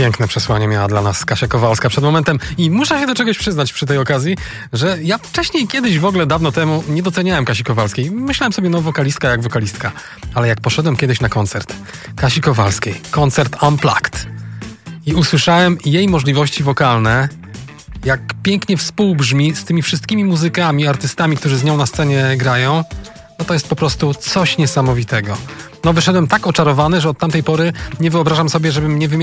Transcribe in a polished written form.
Piękne przesłanie miała dla nas Kasia Kowalska przed momentem i muszę się do czegoś przyznać przy tej okazji, że ja wcześniej kiedyś w ogóle dawno temu nie doceniałem Kasi Kowalskiej. Myślałem sobie, no wokalistka jak wokalistka. Ale jak poszedłem kiedyś na koncert Kasi Kowalskiej, koncert Unplugged i usłyszałem jej możliwości wokalne, jak pięknie współbrzmi z tymi wszystkimi muzykami, artystami, którzy z nią na scenie grają, no to jest po prostu coś niesamowitego. No wyszedłem tak oczarowany, że od tamtej pory nie wyobrażam sobie, żebym nie wymienił